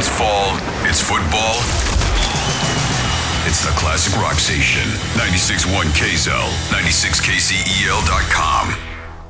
It's fall, it's football. It's the Classic Rock Station. 96.1 KZEL, 96KCEL.com.